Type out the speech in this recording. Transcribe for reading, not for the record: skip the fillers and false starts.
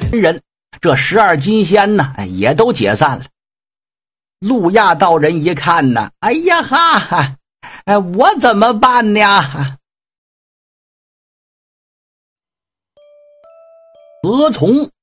人，这12金仙呢也都解散了。路亚道人一看呢，哎呀哈，我怎么办呢？何从